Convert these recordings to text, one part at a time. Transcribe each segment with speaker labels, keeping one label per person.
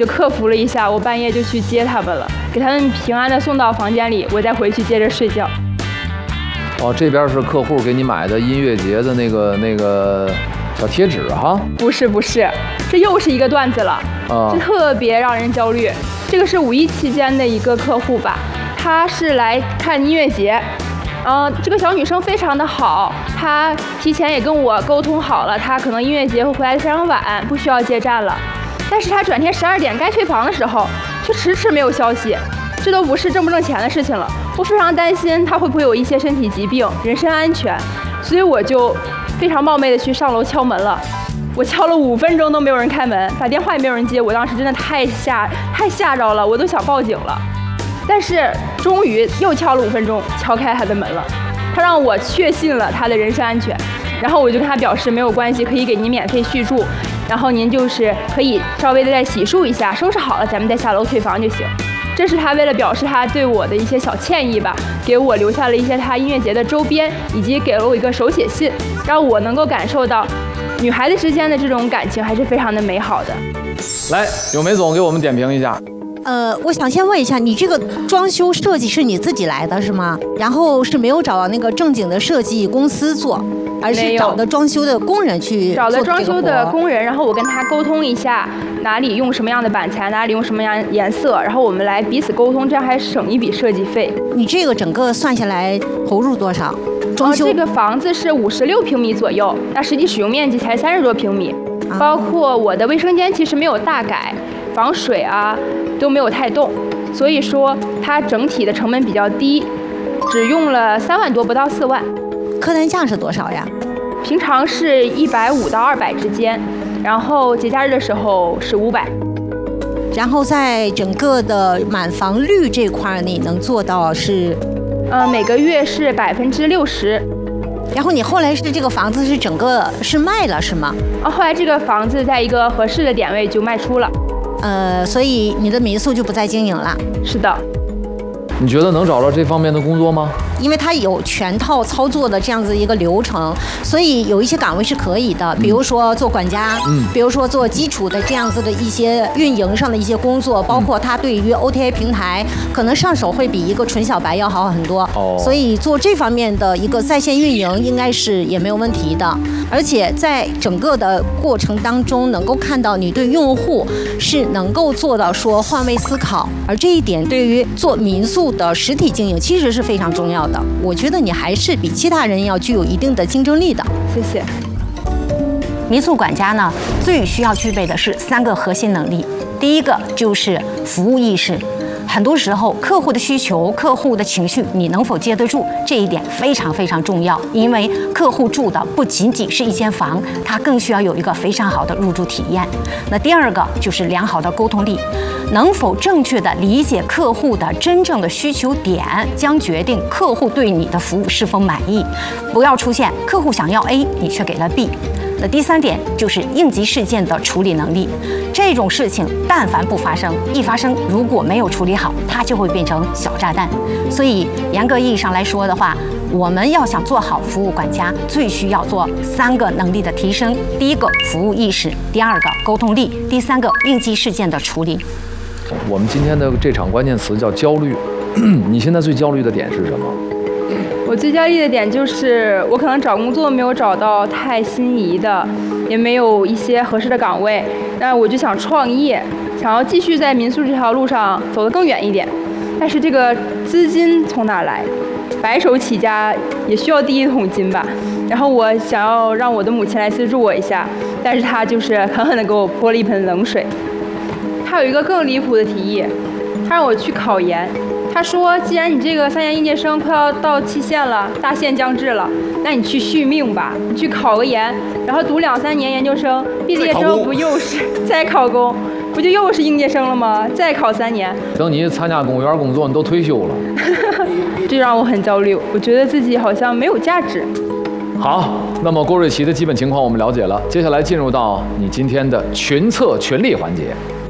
Speaker 1: 就克服了一下，我半夜就去接他们了，给他们平安的送到房间里，我再回去接着睡觉。
Speaker 2: 哦，这边是客户给你买的音乐节的那个小贴纸哈？
Speaker 1: 不是，这又是一个段子了。这特别让人焦虑。这个是5一期间的一个客户吧，她是来看音乐节。这个小女生非常的好，她提前也跟我沟通好了，她可能音乐节会回来的非常晚，不需要接站了。但是她转天12点该退房的时候，却迟迟没有消息。这都不是挣不挣钱的事情了，我非常担心她会不会有一些身体疾病，人身安全，所以我就非常冒昧的去上楼敲门了。我敲了5分钟都没有人开门，打电话也没有人接，我当时真的太吓着了，我都想报警了。但是终于又敲了5分钟，敲开他的门了。他让我确信了他的人身安全，然后我就跟他表示没有关系，可以给您免费续住，然后您就是可以稍微的再洗漱一下，收拾好了咱们再下楼退房就行。这是他为了表示他对我的一些小歉意吧，给我留下了一些他音乐节的周边，以及给了我一个手写信，让我能够感受到女孩子之间的这种感情还是非常的美好的。
Speaker 2: 来，有梅总给我们点评一下。
Speaker 3: 我想先问一下，你这个装修设计是你自己来的是吗？然后是没有找到那个正经的设计公司做，而是找的装修的工人去做这个活。找的装修的工人，
Speaker 1: 然后我跟他沟通一下哪里用什么样的板材，哪里用什么样颜色，然后我们来彼此沟通，这样还省一笔设计费。
Speaker 3: 你这个整个算下来投入多少？装修
Speaker 1: 这个房子是56平米左右，那实际使用面积才30多平米，包括我的卫生间其实没有大改，防水啊都没有太动，所以说它整体的成本比较低，只用了3万多，不到4万。
Speaker 3: 客单价是多少呀？
Speaker 1: 平常是150到200之间，然后节假日的时候是500。
Speaker 3: 然后在整个的满房率这块，你能做到是？
Speaker 1: 每个月是60%。
Speaker 3: 然后你后来是这个房子是整个是卖了是吗？
Speaker 1: 后来这个房子在一个合适的点位就卖出了。
Speaker 3: 所以你的民宿就不再经营了。
Speaker 1: 是的。
Speaker 2: 你觉得能找到这方面的工作吗？
Speaker 3: 因为它有全套操作的这样子一个流程，所以有一些岗位是可以的，比如说做管家，比如说做基础的这样子的一些运营上的一些工作，包括它对于 OTA 平台可能上手会比一个纯小白要好很多。所以做这方面的一个在线运营应该是也没有问题的，而且在整个的过程当中能够看到你对用户是能够做到说换位思考，而这一点对于做民宿的实体经营其实是非常重要的。我觉得你还是比其他人要具有一定的竞争力的。
Speaker 1: 谢谢。
Speaker 3: 民宿管家呢，最需要具备的是3个核心能力。第一个就是服务意识。很多时候，客户的需求、客户的情绪，你能否接得住，这一点非常非常重要。因为客户住的不仅仅是一间房，他更需要有一个非常好的入住体验。那第二个就是良好的沟通力，能否正确的理解客户的真正的需求点，将决定客户对你的服务是否满意。不要出现客户想要 A， 你却给了 B。那第3点就是应急事件的处理能力，这种事情但凡不发生，一发生如果没有处理好，它就会变成小炸弹。所以严格意义上来说的话，我们要想做好服务管家，最需要做3个能力的提升：第一个服务意识，第2个沟通力，第3个应急事件的处理。
Speaker 2: 我们今天的这场关键词叫焦虑，你现在最焦虑的点是什么？
Speaker 1: 我最焦虑的点就是我可能找工作没有找到太心仪的，也没有一些合适的岗位，那我就想创业，想要继续在民宿这条路上走得更远一点。但是这个资金从哪来？白手起家也需要第一桶金吧。然后我想要让我的母亲来资助我一下，但是她就是狠狠地给我泼了一盆冷水。她有一个更离谱的提议，她让我去考研。他说：“既然你这个3年应届生快要到期限了，大限将至了，那你去续命吧，你去考个研，然后读2、3年研究生，毕业之后不又是再考公，不就又是应届生了吗？再考3年，
Speaker 2: 等你参加公务员工作，你都退休了。”
Speaker 1: 这让我很焦虑，我觉得自己好像没有价值。
Speaker 2: 好，那么郭瑞琪的基本情况我们了解了，接下来进入到你今天的群策群力环节。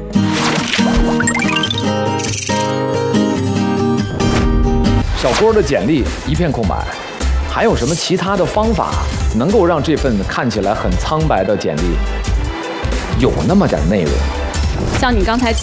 Speaker 2: 小郭的简历一片空白，还有什么其他的方法能够让这份看起来很苍白的简历有那么点内容？
Speaker 4: 像你刚才